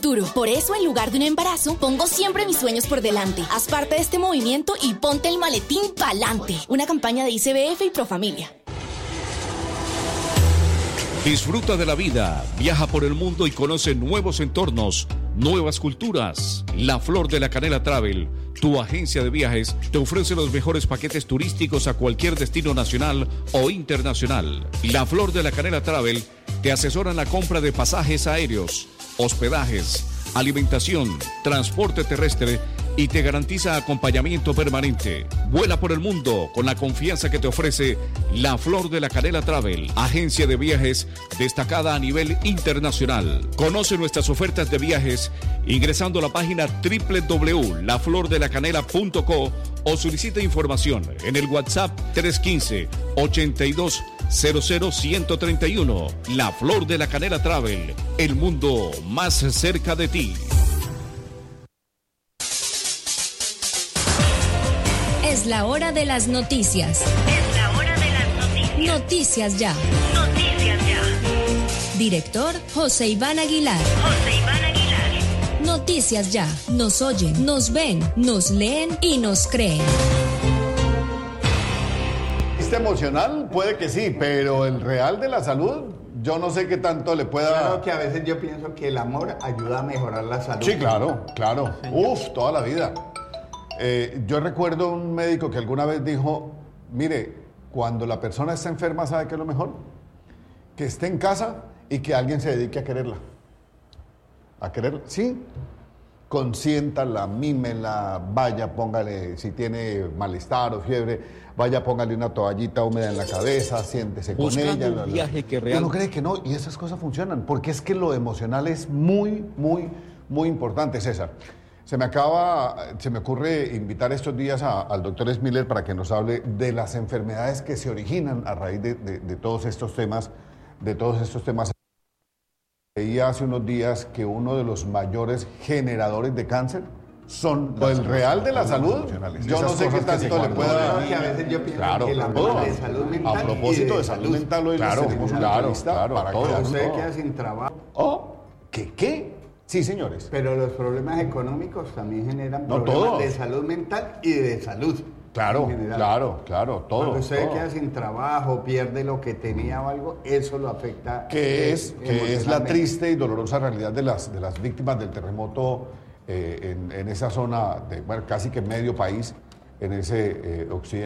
futuro. Por eso, en lugar de un embarazo, pongo siempre mis sueños por delante. Haz parte de este movimiento y ponte el maletín pa'lante. Una campaña de ICBF y Profamilia. Disfruta de la vida, viaja por el mundo y conoce nuevos entornos, nuevas culturas. La Flor de la Canela Travel, tu agencia de viajes, te ofrece los mejores paquetes turísticos a cualquier destino nacional o internacional. La Flor de la Canela Travel te asesora en la compra de pasajes aéreos, hospedajes, alimentación, transporte terrestre y te garantiza acompañamiento permanente. Vuela por el mundo con la confianza que te ofrece La Flor de la Canela Travel, agencia de viajes destacada a nivel internacional. Conoce nuestras ofertas de viajes ingresando a la página www.laflordelacanela.co o solicita información en el WhatsApp 315-8200-131. La Flor de la Canela Travel, el mundo más cerca de ti. Es la hora de las noticias. Es la hora de las noticias. Noticias ya. Noticias ya. Director José Iván Aguilar. José Iván Aguilar. Noticias ya. Nos oyen, nos ven, nos leen y nos creen. Emocional puede que sí, pero el real de la salud, yo no sé qué tanto le pueda... Claro que a veces yo pienso que el amor ayuda a mejorar la salud. Sí, claro. Uf, toda la vida. Yo recuerdo un médico que alguna vez dijo, mire, cuando la persona está enferma, ¿sabe qué es lo mejor? Que esté en casa y que alguien se dedique a quererla. ¿A quererla? Sí. Consiéntala, mímela, vaya, póngale, si tiene malestar o fiebre, vaya, póngale una toallita húmeda en la cabeza, siéntese buscando con ella. Un viaje que realmente... Uno cree que no, y esas cosas funcionan, porque es que lo emocional es muy importante, César. Se me ocurre invitar estos días al doctor Smiller para que nos hable de las enfermedades que se originan a raíz de todos estos temas, Leía hace unos días que uno de los mayores generadores de cáncer son el real de la salud. Yo no sé qué tanto le pueda... Que a veces yo pienso que la de salud mental... A propósito de salud mental, hoy tenemos una entrevista para que usted queda sin trabajo. ¿Qué? Sí, señores. Pero los problemas económicos también generan problemas de salud mental y de salud. Claro, todo. Cuando usted queda sin trabajo, pierde lo que tenía o algo, eso lo afecta. Que es la triste y dolorosa realidad de las víctimas del terremoto en esa zona, casi que medio país, en ese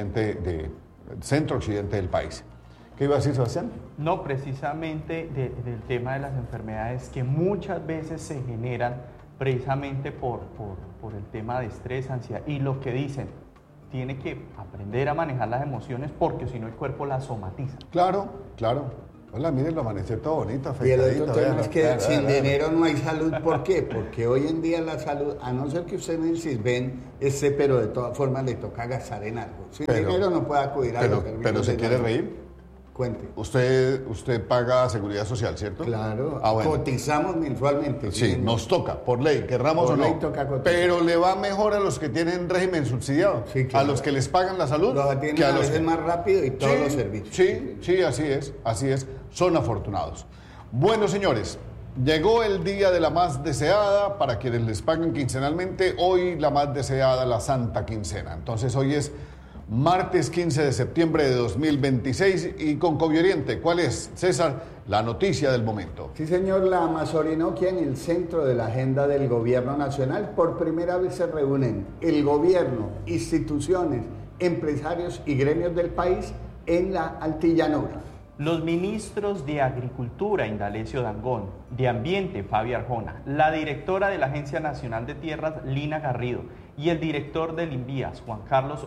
centro-occidente del país. ¿Qué iba a decir, Sebastián? No, precisamente del tema de las enfermedades que muchas veces se generan precisamente por el tema de estrés, ansiedad y lo que dicen. Tiene que aprender a manejar las emociones porque si no el cuerpo las somatiza. Claro. Hola, miren, lo amaneció todo bonito, y el otro tema es que sin dinero no hay salud. ¿Por qué? Porque hoy en día la salud, a no ser que usted en el CISBEN pero de todas formas le toca gastar en algo. Sin dinero no puede acudir a los servicios. Pero ¿se quiere reír? Cuente. Usted paga seguridad social, ¿cierto? Claro, bueno. Cotizamos mensualmente. Sí, nos toca, por ley, querramos o no. Por ley toca cotizar. Pero le va mejor a los que tienen régimen subsidiado, sí, claro. A los que les pagan la salud. Lo atienden a veces más rápido y todos los servicios. Sí, así es. Son afortunados. Bueno, señores, llegó el día de la más deseada, para quienes les pagan quincenalmente, hoy la más deseada, la Santa Quincena. Entonces hoy es martes 15 de septiembre de 2026 y con Covioriente, ¿cuál es, César, la noticia del momento? Sí, señor, la Amazorinoquia en el centro de la agenda del gobierno nacional. Por primera vez se reúnen el gobierno, instituciones, empresarios y gremios del país en la Altillanura. Los ministros de Agricultura, Indalecio Dangond, de Ambiente, Fabio Arjona, la directora de la Agencia Nacional de Tierras, Lina Garrido, y el director del INVIAS, Juan Camilo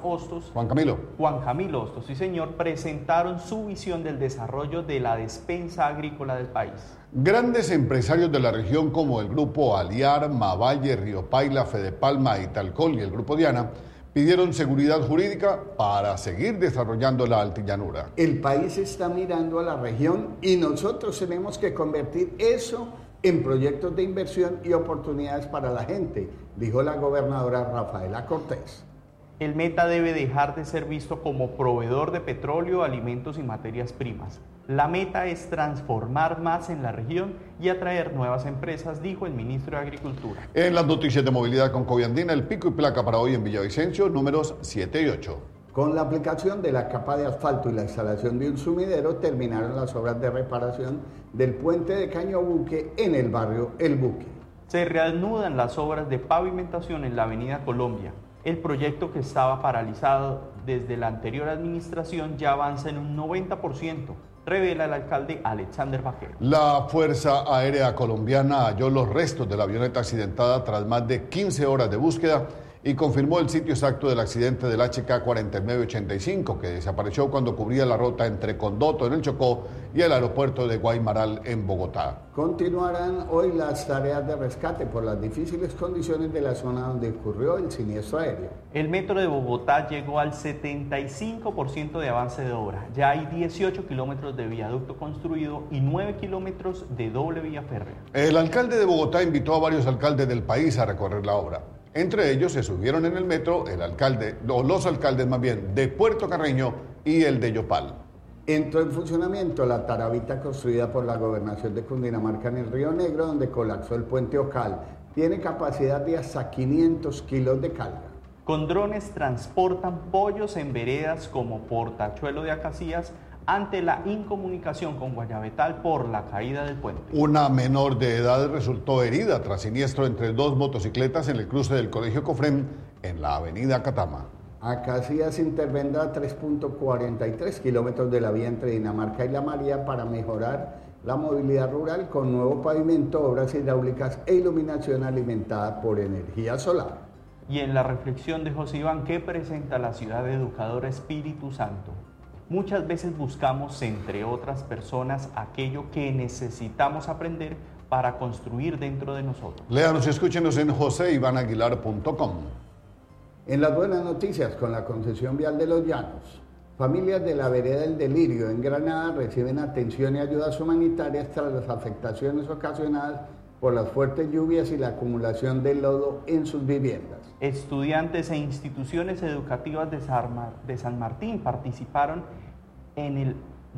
Hostos, sí señor, presentaron su visión del desarrollo de la despensa agrícola del país. Grandes empresarios de la región como el Grupo Aliar, Mavalle, Río Paila, Fedepalma, Italcol y el Grupo Diana pidieron seguridad jurídica para seguir desarrollando la Altillanura. El país está mirando a la región y nosotros tenemos que convertir eso en proyectos de inversión y oportunidades para la gente, dijo la gobernadora Rafaela Cortés. El Meta debe dejar de ser visto como proveedor de petróleo, alimentos y materias primas. La meta es transformar más en la región y atraer nuevas empresas, dijo el ministro de Agricultura. En las noticias de movilidad con Coviandina, el pico y placa para hoy en Villavicencio, números 7 y 8. Con la aplicación de la capa de asfalto y la instalación de un sumidero, terminaron las obras de reparación del puente de Cañobuque en el barrio El Buque. Se reanudan las obras de pavimentación en la avenida Colombia. El proyecto, que estaba paralizado desde la anterior administración, ya avanza en un 90%, revela el alcalde Alexander Vaquero. La Fuerza Aérea Colombiana halló los restos de la avioneta accidentada tras más de 15 horas de búsqueda y confirmó el sitio exacto del accidente del HK-4985, que desapareció cuando cubría la ruta entre Condoto en el Chocó y el aeropuerto de Guaymaral en Bogotá. Continuarán hoy las tareas de rescate por las difíciles condiciones de la zona donde ocurrió el siniestro aéreo. El metro de Bogotá llegó al 75% de avance de obra. Ya hay 18 kilómetros de viaducto construido y 9 kilómetros de doble vía férrea. El alcalde de Bogotá invitó a varios alcaldes del país a recorrer la obra. Entre ellos se subieron en el metro los alcaldes más bien de Puerto Carreño y el de Yopal. Entró en funcionamiento la taravita construida por la gobernación de Cundinamarca en el Río Negro, donde colapsó el puente Ocal. Tiene capacidad de hasta 500 kilos de carga. Con drones transportan pollos en veredas como Portachuelo de Acacías ante la incomunicación con Guayabetal por la caída del puente. Una menor de edad resultó herida tras siniestro entre dos motocicletas en el cruce del Colegio Cofrem en la avenida Catama. Acacías intervendrá 3.43 kilómetros de la vía entre Dinamarca y La María para mejorar la movilidad rural con nuevo pavimento, obras hidráulicas e iluminación alimentada por energía solar. Y en la reflexión de José Iván, que presenta la ciudad educadora Espíritu Santo, muchas veces buscamos, entre otras personas, aquello que necesitamos aprender para construir dentro de nosotros. Léanos y escúchenos en joseivanaguilar.com. En las buenas noticias, con la concesión vial de Los Llanos, familias de la vereda del Delirio en Granada reciben atención y ayudas humanitarias tras las afectaciones ocasionadas por las fuertes lluvias y la acumulación de lodo en sus viviendas. Estudiantes e instituciones educativas de San Martín participaron en el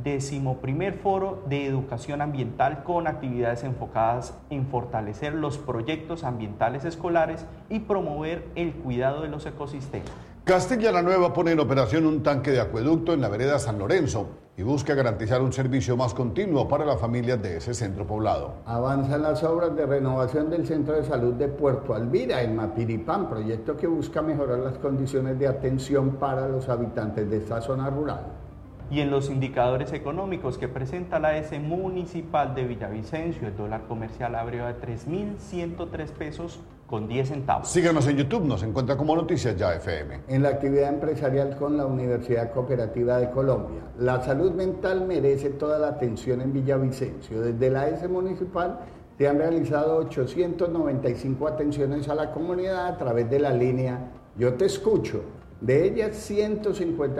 11º Foro de Educación Ambiental con actividades enfocadas en fortalecer los proyectos ambientales escolares y promover el cuidado de los ecosistemas. Castilla la Nueva pone en operación un tanque de acueducto en la vereda San Lorenzo y busca garantizar un servicio más continuo para las familias de ese centro poblado. Avanzan las obras de renovación del Centro de Salud de Puerto Alvira en Mapiripán, proyecto que busca mejorar las condiciones de atención para los habitantes de esta zona rural. Y en los indicadores económicos que presenta la S Municipal de Villavicencio, el dólar comercial abrió a 3.103 pesos con 10 centavos. Síganos en YouTube, nos encuentra como Noticias Ya FM. En la actividad empresarial con la Universidad Cooperativa de Colombia, la salud mental merece toda la atención en Villavicencio. Desde la S Municipal se han realizado 895 atenciones a la comunidad a través de la línea Yo Te Escucho. De ellas, 150